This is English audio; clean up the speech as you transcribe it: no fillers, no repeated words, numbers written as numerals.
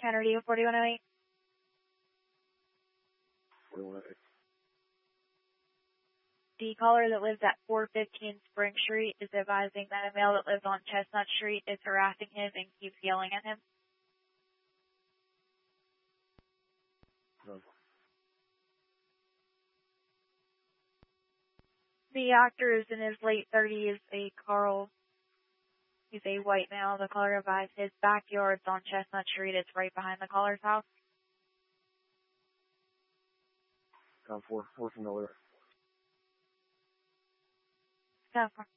Kennedy 4108. 4108. The caller that lives at 415 Spring Street is advising that a male that lives on Chestnut Street is harassing him and keeps yelling at him. No. The actor is in his late 30s, he's a white male. The caller advised his backyard's on Chestnut Street. It's right behind the caller's house. Down 4, we're familiar. 10-4.